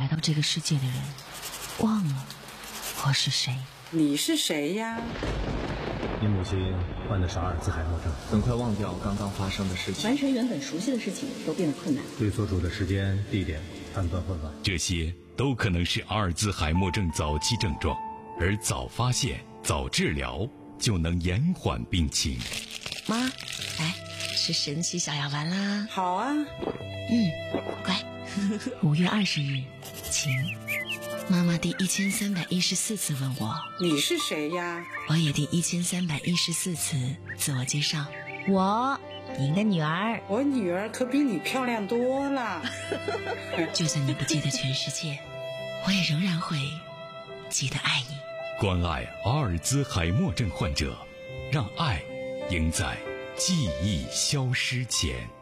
来到这个世界的人，忘了我是谁。 你是谁呀？ 你母亲患的是阿尔兹海默症， 很快忘掉刚刚发生的事情， 完成原本熟悉的事情都变得困难， 对所处的时间、地点判断混乱， 这些都可能是阿尔兹海默症早期症状，而早发现、早治疗就能延缓病情。 妈，来吃神奇小药丸啦！ 好啊， 乖。5月20日，晴。妈妈第1314次问我你是谁呀？ 我也第1314次自我介绍，我，您的女儿。 我女儿可比你漂亮多了。 就算你不记得全世界，我也仍然会记得爱你。 关爱阿尔兹海默症患者，让爱赢在记忆消失前。